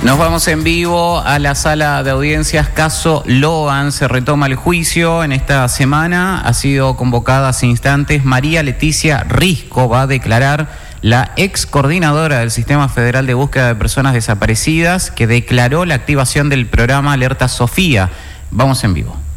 Nos vamos en vivo a la sala de audiencias caso Logan. Se retoma el juicio en esta semana. Ha sido convocada hace instantes María Leticia Risco. Va a declarar la ex coordinadora del Sistema Federal de Búsqueda de Personas Desaparecidas, que declaró la activación del programa Alerta Sofía. Vamos en vivo.